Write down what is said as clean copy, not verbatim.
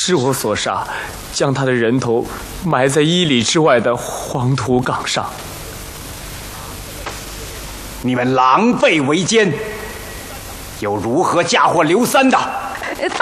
是我所杀，将他的人头埋在1里之外的黄土岗上。 你们狼狈为奸，又如何嫁祸刘三的？